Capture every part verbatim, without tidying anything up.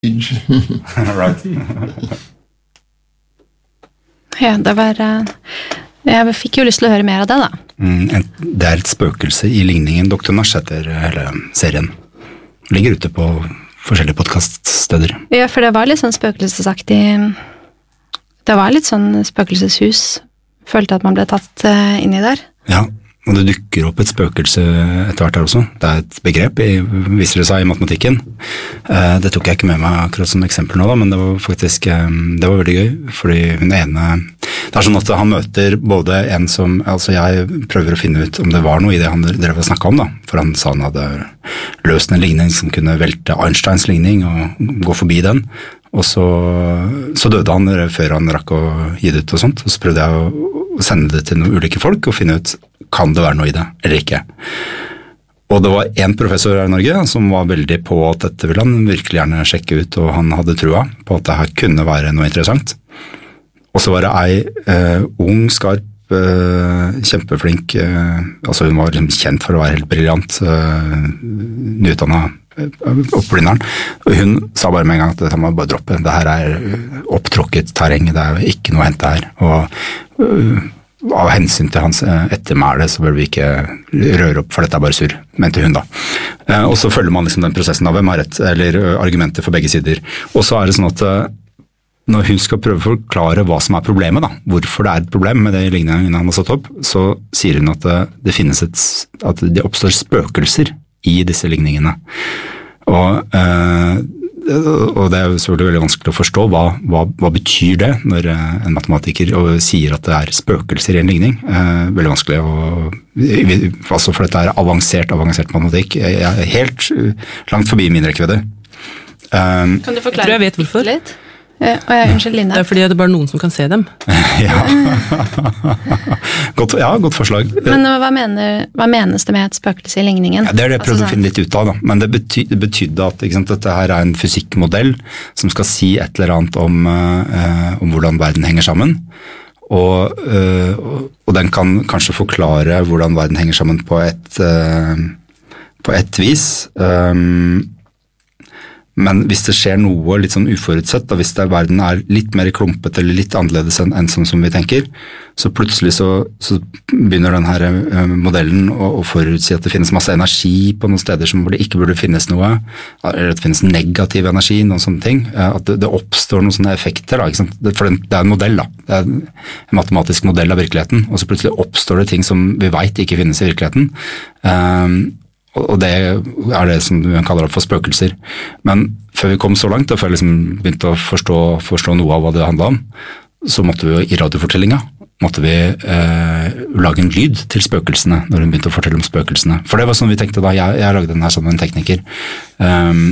Right. Ja, det var jeg fikk jo lyst til å høre mer av det da. Mm, det er et spøkelse i ligningen. Doktor Nash heter hele serien. Ligger ute på forskjellige podcaststeder. Ja, for det var litt sånn spøkelsesaktig. Det var litt sånn spøkelseshus. Følte at man ble tatt inn i der. Ja, og det dukker opp et spøkelse etter hvert her også. Det er et begrep, i, viser det seg i matematikken. Det tok jeg ikke med meg akkurat som eksempel nå da, men det var faktisk, det var veldig gøy, fordi hun ene, det er sånn at han møter både en som, altså jeg prøver å finne ut om det var noe i det han drev å snakke om da, for han sa han hadde løst en ligning som kunne velte Einsteins ligning og gå forbi den, og så, så døde han før han rakk å gi det ut og sånt, og så prøvde jeg å å sende det til noen ulike folk og finne ut, kan det være noe i det, eller ikke. Og det var en professor her i Norge som var veldig på at dette ville han virkelig gjerne sjekke ut, og han hadde trua på at det her kunne være noe interessant. Og så var det ei uh, ung, skarp, uh, kjempeflink, uh, altså hun var liksom kjent for å være helt briljant, uh, nyutdannet oppblinderen, og hun sa bare med en gang at dette må bare droppe, det her er opptråkket terreng, det er ikke noe å hente her, og uh, av hensyn til hans ettermæle så bør vi ikke røre opp, for dette er bare surr, mente hun da. Uh, og så følger man liksom den prosessen av hvem har rett, eller uh, argumenter for begge sider, og så er det sånn at uh, når hun skal prøve å forklare hva som er problemet da, hvorfor det er et problem med det lignende han har satt opp, så sier hun at uh, det finnes et, at det oppstår spøkelser i disse ligningene. Og, øh, og det er jo selvfølgelig veldig vanskelig å forstå hva, hva, hva betyr det når en matematiker sier at det er spøkelser i en ligning. Eh, veldig vanskelig å, altså for dette er avansert, avansert matematikk. Jeg er helt langt forbi min rekkevidde. Um, kan du forklare? Jeg tror jeg vet hvorfor. Litt? Uh, og jeg, unnskyld, Line. Det er fordi det er bare noen som kan se dem. ja. godt, ja, godt forslag. Men hva, mener, hva menes det med et spøkelse i ligningen? Ja, det er det jeg prøvde altså, å finne litt ut av, da. Men det, bety, det betydde at ikke sant, dette her er en fysikkmodell som skal si et eller annet om, uh, om hvordan verden henger sammen. Og, uh, og den kan kanskje forklare hvordan verden henger sammen på et, uh, på et vis. Um, Men hvis det skjer noe litt sånn uforutsett, da, hvis det er, verden er litt mer klumpet eller litt annerledes enn, enn sånn som vi tenker, så plutselig så, så begynner den her uh, modellen å, å forutsi at det finnes masse energi på noen steder som det ikke burde finnes noe, eller at det finnes negativ energi, noen sånne ting, uh, at det, det oppstår noen sånne effekter, da, ikke sant? Det, for det, det er en modell da, det er en matematisk modell av virkeligheten, og så plutselig oppstår det ting som vi vet ikke finnes i virkeligheten, um, og det er det som vi kaller for spøkelser. Men før vi kom så langt, og før vi liksom begynte å forstå, forstå noe av hva det handlet om, så måtte vi jo i radiofortellinga, måtte vi eh, lage en lyd til spøkelsene, når hun begynte å fortelle om spøkelsene. For det var sånn vi tenkte da, jeg, jeg lagde den her som en tekniker. Um,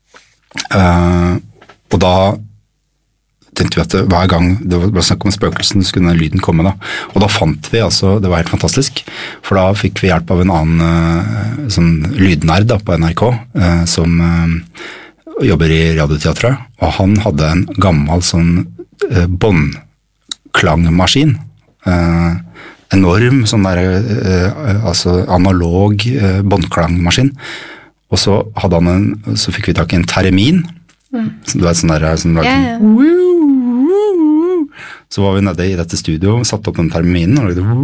uh, og da tenkte vi at hver gang det var snakk om spøkelsen, så skulle den lyden komme da. Og da fant vi, altså, det var helt fantastisk, for da fikk vi hjelp av en annen uh, sånn lydnerd da, på N R K, uh, som uh, jobber i radioteatret, og han hadde en gammel sånn uh, båndklangmaskin, uh, enorm sånn der, uh, altså analog uh, båndklangmaskin, og så hadde han en, så fikk vi tak i en termin, mm. du vet sånn der, som lagde yeah, yeah. Så var vi nede i dette studio, satt opp den terminen og lagde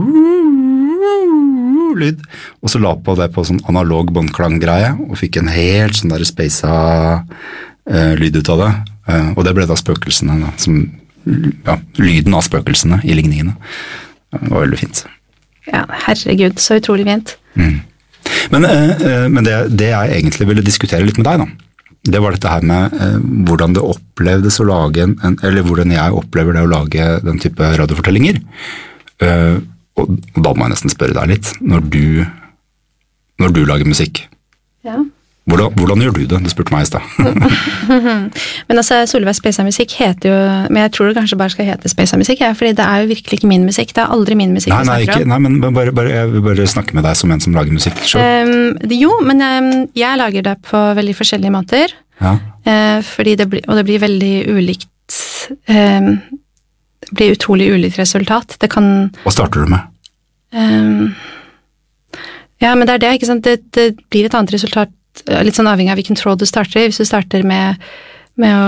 lyd, og så la på det på sånn analog båndklanggreie, og fikk en helt sånn der speisa uh, lyd ut av det, uh, og det ble da spøkelsene, da, som, ja, lyden av spøkelsene i ligningene. Det var veldig fint. Ja, herregud, så utrolig fint. Mm. Men, uh, uh, men det, det jeg egentlig ville diskutere litt med deg da, det var dette her med eh, hvordan det opplevdes å lage en, en, eller hvordan jeg opplever det å lage den type radiofortellinger. Uh, og, og da må jeg nesten spørre deg litt, når du, når du lager musikk, ja. hvordan, hvordan gjør du det? Du spurte meg i sted. Men altså, Solveig Speisa musikk heter jo, men jeg tror det kanskje bare skal hete Speisa musikk, ja, fordi det er jo virkelig ikke min musikk, det er aldri min musikk nei, nei, ikke, nei, men bare, bare, jeg vil bare snakke med deg som en som lager musikk selv. Um, det, jo, men um, jeg lager det på veldig forskjellige måter, ja. uh, fordi det blir, og det blir veldig ulikt, um, det blir utrolig ulikt resultat. Det kan... Hva starter du med? Um, ja, men det er det, ikke sant? Det, det blir et annet resultat, litt sånn avhengig av hvilken tråd du starter. Hvis du starter med, med å